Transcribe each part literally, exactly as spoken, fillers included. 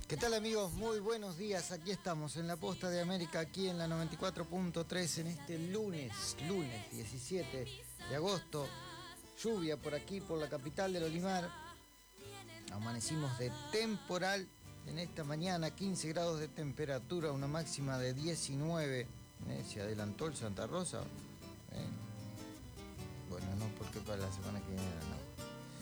¿Qué tal, amigos? Muy buenos días. Aquí estamos en la Posta de América, aquí en la noventa y cuatro punto tres, en este lunes, lunes diecisiete de agosto. Lluvia por aquí, por la capital del Olimar. Amanecimos de temporal en esta mañana, quince grados de temperatura, una máxima de diecinueve. ¿Eh? Se adelantó el Santa Rosa. ¿Eh? Bueno, no, porque para la semana que viene no.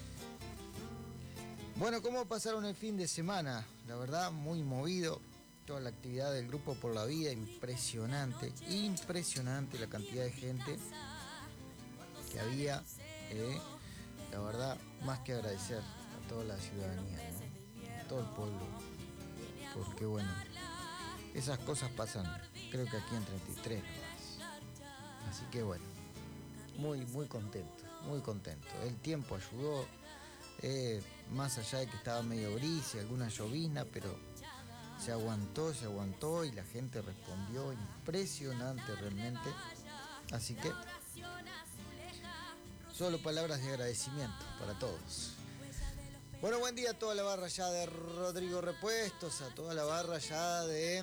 Bueno, ¿cómo pasaron el fin de semana? La verdad, muy movido. Toda la actividad del Grupo por la Vida, impresionante, impresionante la cantidad de gente que había. Eh, la verdad, más que agradecer a toda la ciudadanía, ¿no? A todo el pueblo. Porque bueno, esas cosas pasan, creo que aquí en treinta y tres nomás. Así que bueno, muy, muy contento, muy contento. El tiempo ayudó. Eh, más allá de que estaba medio gris y alguna llovizna, pero se aguantó, se aguantó y la gente respondió, impresionante realmente. Así que solo palabras de agradecimiento para todos. Bueno, buen día a toda la barra ya de Rodrigo Repuestos, a toda la barra ya de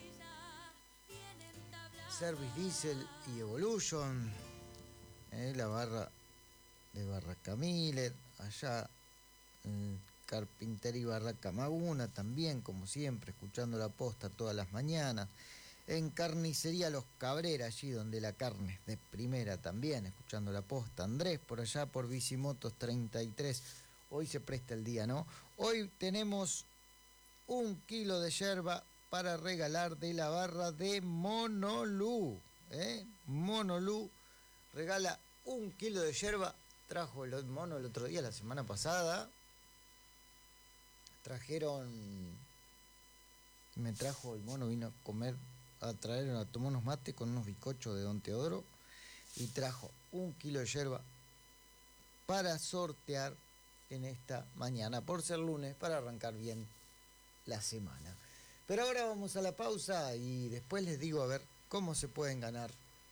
Service Diesel y Evolution, eh, la barra de Barraca Miller, allá en Carpintería y Barraca Maguna también, como siempre, escuchando la posta todas las mañanas. En Carnicería Los Cabrera, allí donde la carne es de primera también, escuchando la posta. Andrés, por allá por Bicimotos treinta y tres. Hoy se presta el día, ¿no? Hoy tenemos un kilo de yerba para regalar de la barra de Monolú. ¿eh? Monolú regala un kilo de yerba. Trajo el mono el otro día, la semana pasada. Trajeron, me trajo el mono, vino a comer, a traer, a tomar unos mates con unos bizcochos de Don Teodoro y trajo un kilo de yerba para sortear en esta mañana, por ser lunes, para arrancar bien la semana. Pero ahora vamos a la pausa y después les digo a ver cómo se pueden ganar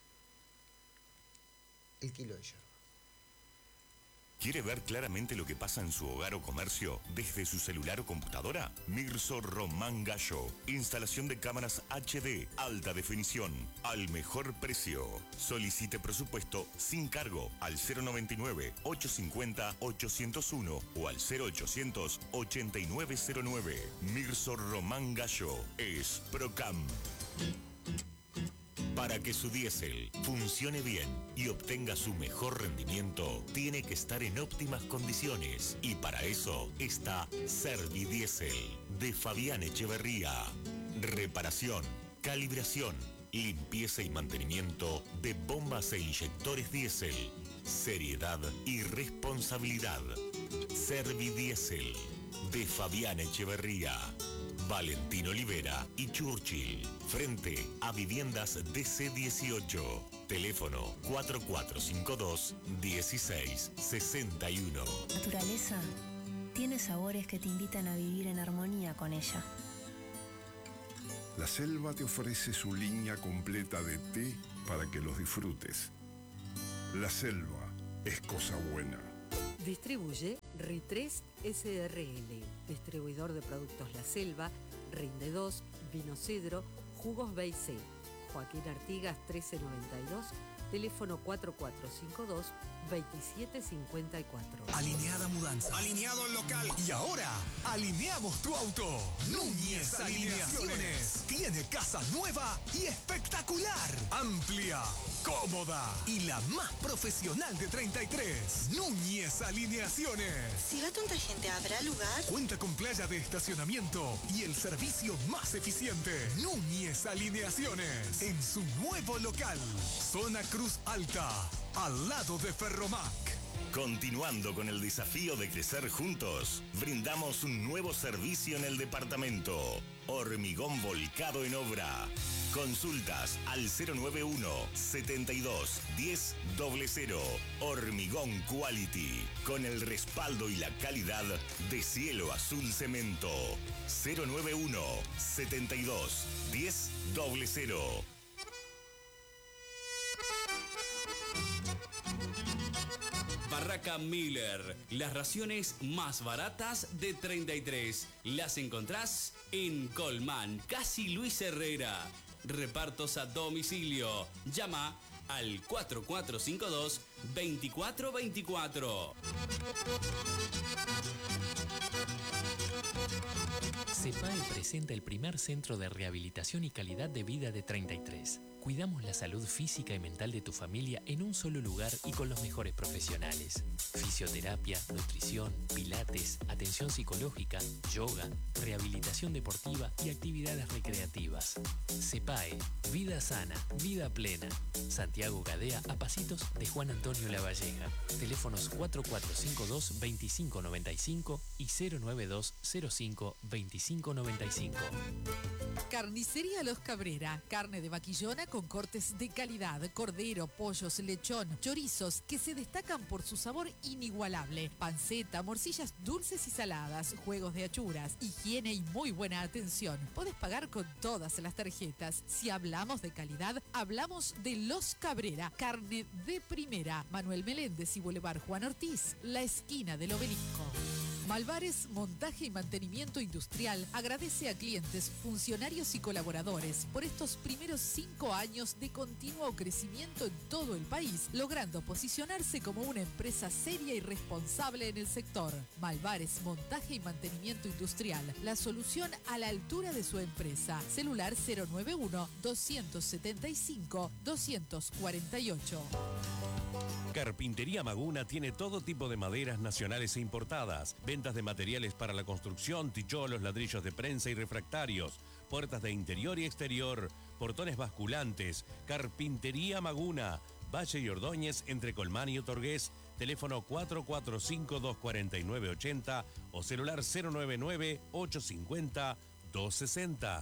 el kilo de yerba. ¿Quiere ver claramente lo que pasa en su hogar o comercio desde su celular o computadora? Mirso Román Gallo. Instalación de cámaras H D, alta definición, al mejor precio. Solicite presupuesto sin cargo al cero noventa y nueve, ochocientos cincuenta, ochocientos uno o al cero ochocientos, ochenta y nueve cero nueve. Mirso Román Gallo es Procam. Para que su diésel funcione bien y obtenga su mejor rendimiento, tiene que estar en óptimas condiciones. Y para eso está Servidiesel de Fabián Echeverría. Reparación, calibración, limpieza y mantenimiento de bombas e inyectores diésel. Seriedad y responsabilidad. Servidiesel de Fabián Echeverría. Valentín Olivera y Churchill, frente a Viviendas D C dieciocho. Teléfono cuatro cuatro cinco dos, dieciséis sesenta y uno. Naturaleza tiene sabores que te invitan a vivir en armonía con ella. La selva te ofrece su línea completa de té para que los disfrutes. La selva es cosa buena. Distribuye Ritres S R L, distribuidor de productos La Selva, Rinde dos, Vino Cedro, Jugos B y C. Joaquín Artigas trece noventa y dos, teléfono cuatro cuatro cinco dos, veintisiete cincuenta y cuatro. Alineada Mudanza. Alineado el local. Y ahora, alineamos tu auto. Núñez Alineaciones. Tiene casa nueva y espectacular. Amplia, cómoda y la más profesional de treinta y tres. Núñez Alineaciones. Si va tanta gente, ¿habrá lugar? Cuenta con playa de estacionamiento y el servicio más eficiente. Núñez Alineaciones. En su nuevo local. Zona Cruz Alta. Al lado de Ferromac. Continuando con el desafío de crecer juntos, brindamos un nuevo servicio en el departamento. Hormigón volcado en obra. Consultas al cero noventa y uno, setenta y dos, diez cero cero. Hormigón Quality. Con el respaldo y la calidad de Cielo Azul Cemento. cero noventa y uno, setenta y dos, diez cero cero. Barraca Miller. Las raciones más baratas de treinta y tres. Las encontrás en Colmán, casi Luis Herrera. Repartos a domicilio. Llama al cuatro cuatro cinco dos, dos cuatro dos cuatro. CEPAE presenta el primer centro de rehabilitación y calidad de vida de treinta y tres. Cuidamos la salud física y mental de tu familia en un solo lugar y con los mejores profesionales. Fisioterapia, nutrición, pilates, atención psicológica, yoga, rehabilitación deportiva y actividades recreativas. CEPAE, vida sana, vida plena. Santiago Gadea, a pasitos de Juan Antonio Lavalleja. Teléfonos cuatro cuatro cinco dos, dos cinco nueve cinco y cero nueve dos cero cinco, dos cinco nueve cinco. Carnicería Los Cabrera, carne de vaquillona con cortes de calidad, cordero, pollos, lechón, chorizos que se destacan por su sabor inigualable, panceta, morcillas dulces y saladas, juegos de achuras, higiene y muy buena atención. Podés pagar con todas las tarjetas. Si hablamos de calidad, hablamos de Los Cabrera, carne de primera. Manuel Meléndez y Boulevard Juan Ortiz, la esquina del Obelisco. Malvares Montaje y Mantenimiento Industrial agradece a clientes, funcionarios y colaboradores por estos primeros cinco años de continuo crecimiento en todo el país, logrando posicionarse como una empresa seria y responsable en el sector. Malvares Montaje y Mantenimiento Industrial, la solución a la altura de su empresa. Celular cero nueve uno, dos siete cinco, dos cuatro ocho. Carpintería Maguna tiene todo tipo de maderas nacionales e importadas, ventas de materiales para la construcción, ticholos, ladrillos de prensa y refractarios, puertas de interior y exterior, portones basculantes. Carpintería Maguna, Valle y Ordóñez, entre Colmán y Otorgués, teléfono cuatro cuatro cinco, dos cuatro nueve ocho cero o celular cero nueve nueve, ocho cinco cero, dos seis cero.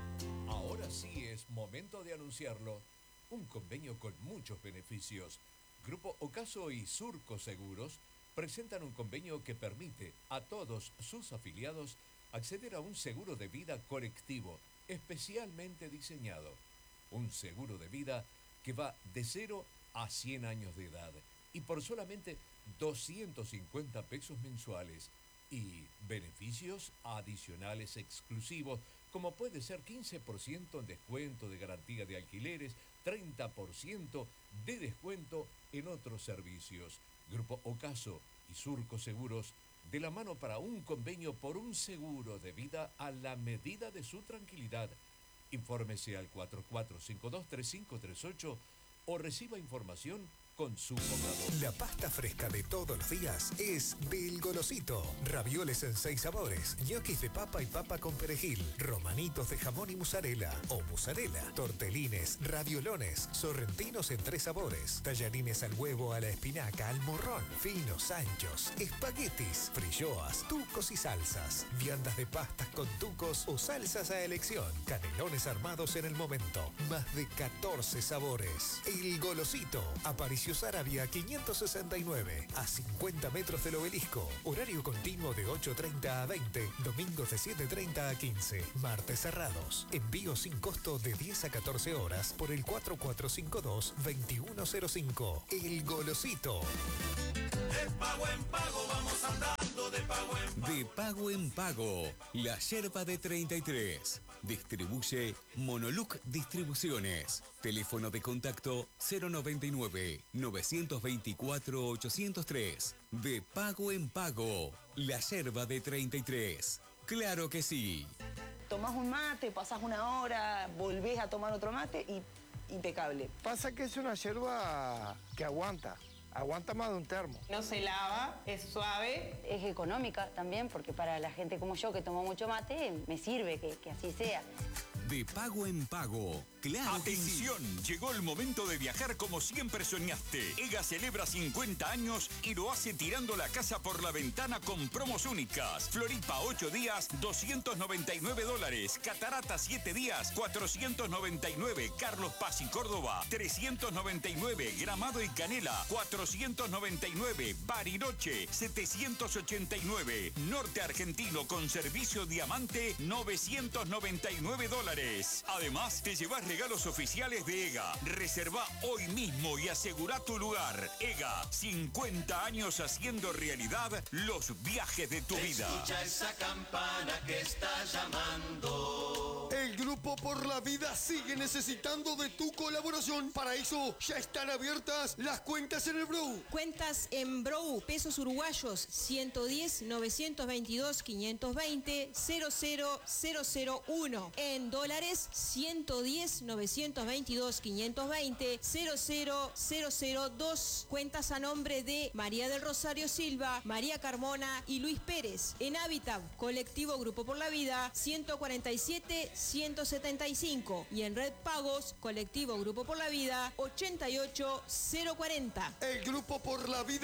Ahora sí es momento de anunciarlo. Un convenio con muchos beneficios. Grupo Ocaso y Surco Seguros presentan un convenio que permite a todos sus afiliados acceder a un seguro de vida colectivo especialmente diseñado. Un seguro de vida que va de cero a cien años de edad y por solamente doscientos cincuenta pesos mensuales y beneficios adicionales exclusivos como puede ser quince por ciento en descuento de garantía de alquileres, treinta por ciento de descuento en otros servicios. Grupo Ocaso y Surco Seguros, de la mano para un convenio por un seguro de vida a la medida de su tranquilidad. Infórmese al cuatro cuatro cinco dos, tres cinco tres ocho o reciba información con su cobrador. La pasta fresca de todos los días es del Golosito. Ravioles en seis sabores, ñoquis de papa y papa con perejil, romanitos de jamón y mozzarella o mozzarella, tortelines, raviolones, sorrentinos en tres sabores, tallarines al huevo, a la espinaca, al morrón, finos, anchos, espaguetis, frilloas, tucos y salsas, viandas de pastas con tucos o salsas a elección, canelones armados en el momento, más de catorce sabores. El Golosito, Aparicio Saravia quinientos sesenta y nueve, a cincuenta metros del Obelisco. Horario continuo de ocho treinta a veinte, domingos de siete treinta a quince, martes cerrados. Envío sin costo de diez a catorce horas por el cuatro cuatro cinco dos, dos uno cero cinco. El Golosito. De pago en pago vamos andando, de pago en pago. De pago en pago, la yerba de treinta y tres. Distribuye Monoluc Distribuciones. Teléfono de contacto cero noventa y nueve, novecientos veinticuatro, ochocientos tres. De pago en pago, la yerba de treinta y tres. ¡Claro que sí! Tomás un mate, pasás una hora, volvés a tomar otro mate y impecable. Pasa que es una yerba que aguanta. Aguanta más de un termo. No se lava, es suave. Es económica también, porque para la gente como yo que toma mucho mate, me sirve que, que así sea. De pago en pago. ¡Claro! ¡Atención! Que sí. Llegó el momento de viajar como siempre soñaste. EGA celebra cincuenta años y lo hace tirando la casa por la ventana con promos únicas. Floripa ocho días, doscientos noventa y nueve dólares. Catarata siete días, cuatrocientos noventa y nueve. Carlos Paz y Córdoba, trescientos noventa y nueve. Gramado y Canela, cuatrocientos noventa y nueve. Bariloche, setecientos ochenta y nueve. Norte Argentino con servicio Diamante, novecientos noventa y nueve dólares. dólares. Además, te llevas regalos oficiales de EGA. Reserva hoy mismo y asegura tu lugar. EGA, cincuenta años haciendo realidad los viajes de tu vida. Escucha esa campana que está llamando. El Grupo Por la Vida sigue necesitando de tu colaboración. Para eso ya están abiertas las cuentas en el Brou. Cuentas en Brou, pesos uruguayos ciento diez, novecientos veintidós, quinientos veinte, cero cero cero cero uno. En dólares ciento diez, novecientos veintidós, quinientos veinte, cero cero cero cero dos. Cuentas a nombre de María del Rosario Silva, María Carmona y Luis Pérez. En Hábitat, colectivo Grupo Por la Vida, ciento cuarenta y siete, ciento setenta y cinco. Y en Red Pagos, colectivo Grupo Por la Vida, ochenta y ocho, cero cuarenta. El Grupo Por la Vida